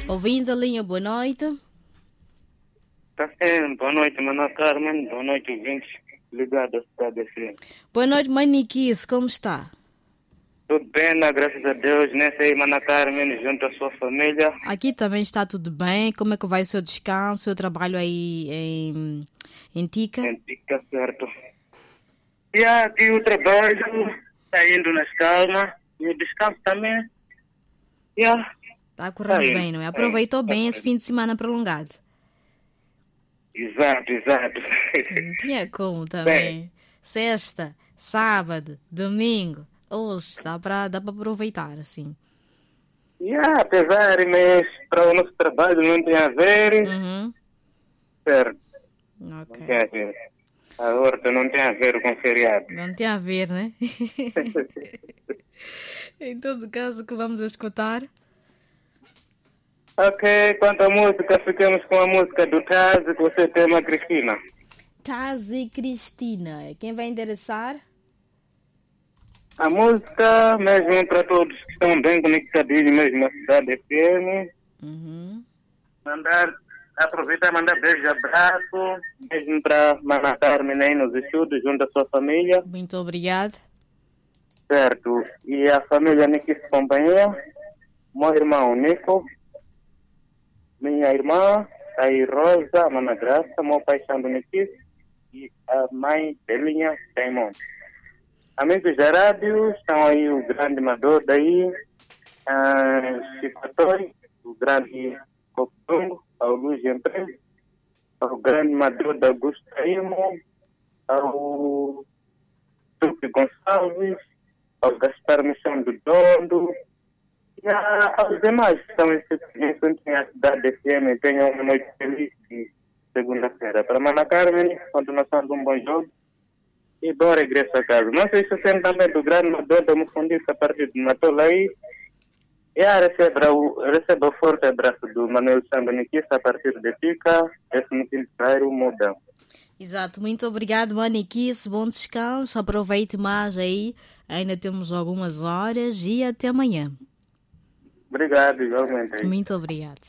Ouvindo a linha, boa noite. Tá sim, boa noite, Mana Carmen. Boa noite, ouvintes ligados à Cidade FM. Boa noite, Maniquis, como está? Tudo bem, graças a Deus. Nessa aí, Mana Carmen, junto à sua família. Aqui também está tudo bem. Como é que vai o seu descanso, o seu trabalho aí em Tica? Em Tica, certo. E aqui o trabalho está indo nas calmas. E o descanso também. Está a correr bem, não é? Aproveitou bem esse fim de semana prolongado. Exato. Não tinha como também. Bem. Sexta, sábado, domingo. Hoje dá para aproveitar, assim. Apesar, mas para o nosso trabalho não tem a ver. Certo. Okay. Não tem a ver. A horta não tem a ver com feriado. Não tem a ver, né? Em todo caso, que vamos escutar? Ok, quanto à música, ficamos com a música do Taz, que você tema, Cristina. Taz e Cristina. Quem vai endereçar? A música, mesmo para todos que estão bem conectadinhos mesmo na Cidade FM. Aproveitar e mandar beijo e abraço, mesmo para Mana Carmen aí nos estudos, junto à sua família. Muito obrigada. Certo. E a família Nikis Companhia, meu irmão Nico, minha irmã, aí Rosa, a Mana Graça, meu pai Sandro Nikis e a mãe Belinha Simon. Amigos da rádio, estão aí o grande Mador daí, Chipatói, o grande Cocungo, ao Luiz Empresa, ao grande Mador da Augusto Caimo, ao Tupi Gonçalves, ao Gaspar Missão do Dondo, e aos demais que estão em a Cidade FM. Tenham uma noite feliz e segunda-feira. Para Mana Carmen, continuação de um bom jogo. E bom regresso a casa. Não sei se você também do grande Mador da Mufundista a partir de Natal aí. E receba o forte abraço do Manuel Sandro Nikis a partir de Tica, 15º Modão. Exato, muito obrigado, Maniquis. Bom descanso, aproveite mais aí. Ainda temos algumas horas e até amanhã. Obrigado, igualmente. Muito obrigado.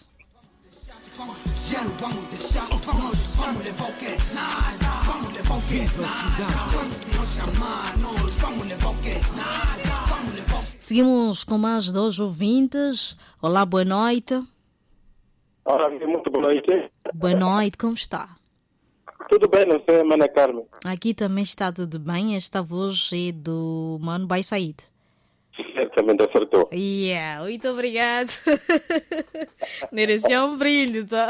Seguimos com mais 2 ouvintes. Olá, boa noite. Olá, muito boa noite. Boa noite, como está? Tudo bem, não sei, Mana Carmen? Aqui também está tudo bem. Esta voz é do Mano Bai Said. Certamente acertou. Muito obrigado. Merecia um brilho, tá?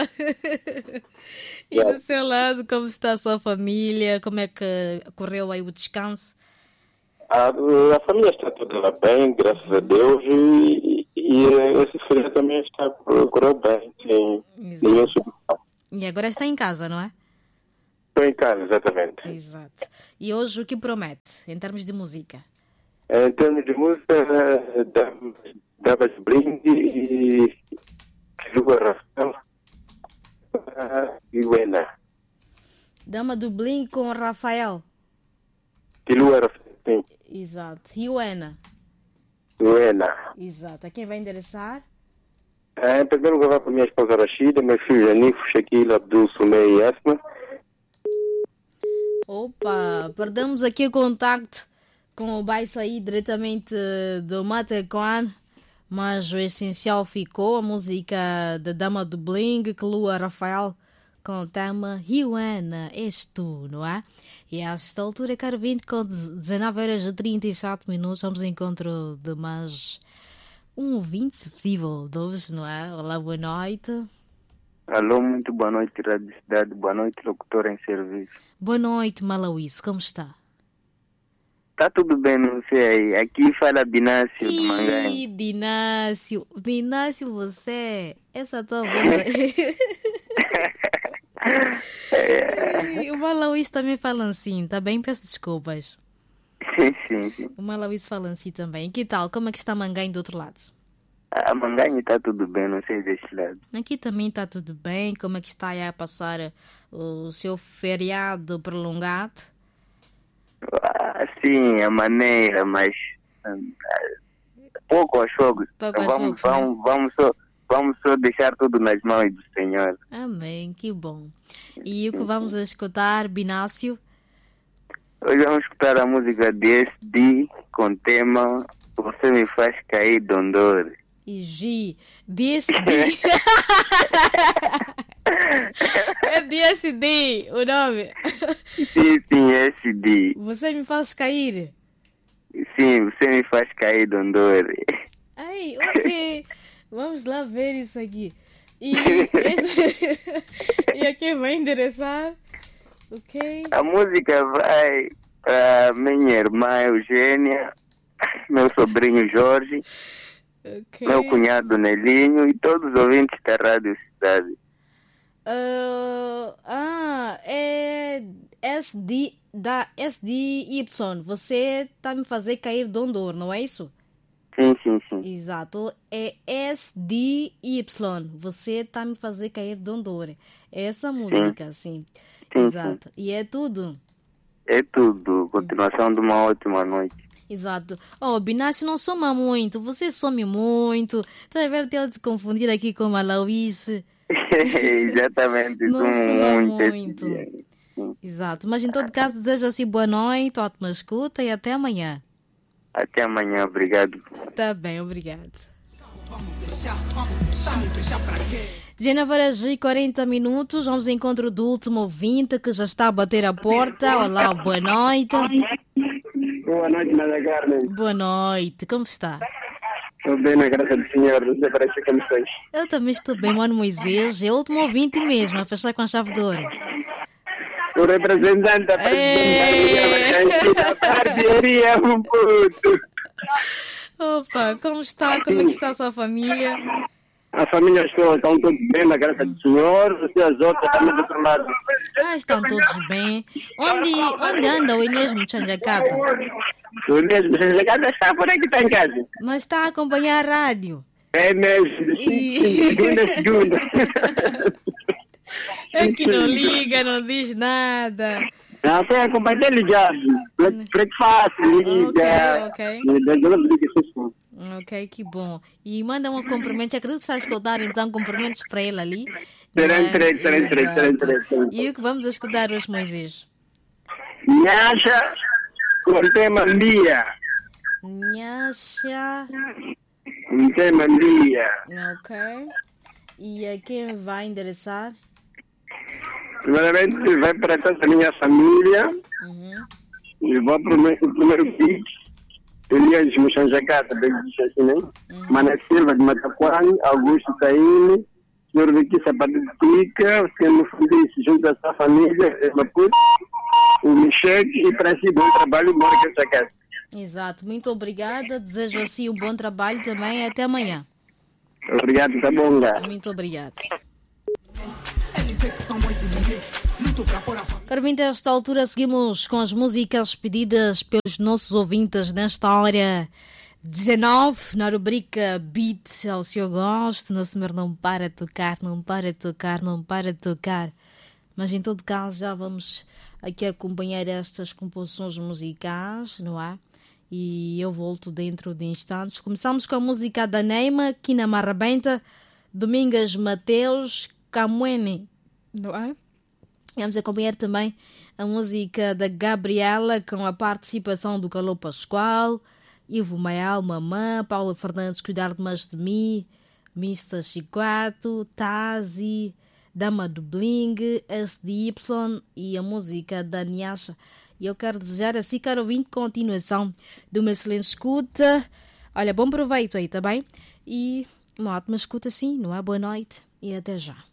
E do seu lado, como está a sua família? Como é que correu aí o descanso? A família está toda bem, graças a Deus, e esse filho também está correu bem, sem nenhum substituição. E agora está em casa, não é? Estou em casa, exatamente. Exato. E hoje o que promete, em termos de música? Em termos de música, dava de brinde e Lua Rafael e Uena. Dama do Bling com Rafael. Lua Rafael, sim. Exato. E Uena. Exato. A quem vai endereçar? Em primeiro lugar, para minha esposa Rashida, meu filho Janifo, Shaquille, Abdul, Sumei e Asma. Opa, perdemos aqui o contacto com o Bai sair diretamente do Matequan, mas o essencial ficou, a música da Dama do Bling, que Lua Rafael, com o tema Riuana, és tu, não é? E a esta altura, caro vinte, com 19h37, vamos ao encontro de mais um ouvinte, se possível, 2, não é? Olá, boa noite. Alô, muito boa noite, Rádio Cidade, boa noite, locutor em serviço. Boa noite, Malauíce, como está? Tá tudo bem, não sei. Aqui fala Binácio do Manganha. Binácio, você. Essa tua voz aí. O Malauíce também fala assim, tá bem? Peço desculpas. Sim. O Malauíce fala assim também. Que tal? Como é que está Manganha do outro lado? A Manganha está tudo bem, não sei deste lado. Aqui também está tudo bem. Como é que está aí a passar o seu feriado prolongado? Sim, a maneira, mas pouco a jogo. vamos só deixar tudo nas mãos do Senhor. Amém, que bom. E o que vamos escutar, Binácio? Hoje vamos escutar a música DSD com o tema Você Me Faz Cair Dondor. E G, DSD. É DSD o nome. Sim, SD. Você me faz cair. Sim, você me faz cair Dondor. Ai, ok. Vamos lá ver isso aqui. E a quem vai endereçar? Ok. A música vai para minha irmã Eugênia, meu sobrinho Jorge, Ok. meu cunhado Nelinho e todos os ouvintes da Rádio Cidade. É SD da SDY. Você tá me fazer cair Dondor, não é isso? Sim. Exato. É SDY. Você tá me fazer cair Dondor. É essa música, sim. Sim, Exato. E é tudo. É tudo. Continuação de uma ótima noite. Exato. Oh, Binácio não soma muito. Você some muito. Tá a ver até eu te confundir aqui com a Lauice. Exatamente. Não Sou soma muito. muito. Exato. Mas em todo caso, desejo assim boa noite, ótima escuta e até amanhã. Até amanhã. Obrigado. Tá bem, obrigado. 19 horas e 40 minutos. Vamos ao encontro do último ouvinte que já está a bater a porta. Olá, boa noite. Boa noite, Maria Carmen. Boa noite. Como está? Estou bem, na graça do Senhor. Você parece que me fez. Eu também estou bem, mano Moisés. É o último ouvinte mesmo, a fechar com a chave de ouro. O representante da presidência da parceria, um puto. Opa, como está? Como é que está a sua família? A família estão todos bem, na graça do Senhor. Você as outras também do outro lado. Estão todos bem. Onde anda o Inês Mchanjacata? O mesmo, você já está por aqui, está em casa. Mas está a acompanhar a rádio. É mesmo. Segunda. É que não liga, não diz nada. Não, tem acompanhar ligado. Breakfast, liga. Ok. Ok, que bom. E manda um cumprimento. Acredito que está a escutar, então, cumprimentos para ele ali. Terem. E o que vamos escutar hoje, Moisés? Nhaxa, com o tema Mbia. Nhaxa. Um tema Mbia. Ok. E a quem vai endereçar? Primeiramente, vai para toda a minha família. E vou para o primeiro beat. Elias Mchanjacata, Mana Silva de Mataquane, Augusto Taine, Senhor Vicky Sapatica, o Senhor Fundice, junto à sua família, Maputo, o Michel e para si, bom trabalho, bora que essa casa. Exato, muito obrigada. Desejo assim um bom trabalho também. Até amanhã. Obrigado, tá bom, galera. Muito obrigado. Para vir desta altura, seguimos com as músicas pedidas pelos nossos ouvintes nesta hora 19, na rubrica Beat ao seu gosto. Nosso senhor não para de tocar, não para de tocar, não para de tocar. Mas em todo caso, já vamos aqui acompanhar estas composições musicais, não é? E eu volto dentro de instantes. Começamos com a música da Neima, Kina Marrabenta, Domingas Mateus, Camuene, não é? Vamos acompanhar também a música da Gabriela com a participação do Calô Pascoal, Ivo Maial, Mamã, Paula Fernandes, Cuidar de Mais de Mim, Mista Chiquato, Tazi, Dama do Bling, SDY e a música da Niasha. E eu quero desejar assim, caro ouvinte, continuação de uma excelente escuta. Olha, bom proveito aí, tá bem? E uma ótima escuta sim, não é? Boa noite e até já.